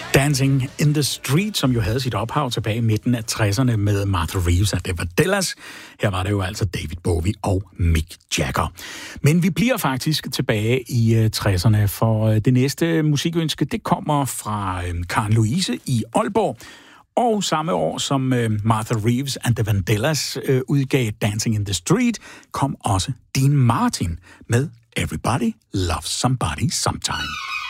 Dancing in the Street, som jo havde sit ophav tilbage i midten af 60'erne med Martha Reeves og The Vandellas. Her var det jo altså David Bowie og Mick Jagger. Men vi bliver faktisk tilbage i 60'erne, for det næste musikønske, det kommer fra Karen Louise i Aalborg. Og samme år som Martha Reeves and The Vandellas udgav Dancing in the Street, kom også Dean Martin med Everybody Loves Somebody Sometime.